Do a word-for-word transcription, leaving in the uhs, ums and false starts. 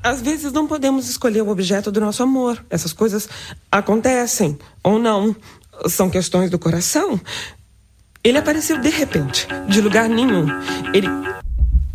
Às vezes não podemos escolher o objeto do nosso amor. Essas coisas acontecem ou não. São questões do coração. Ele apareceu de repente, de lugar nenhum. Ele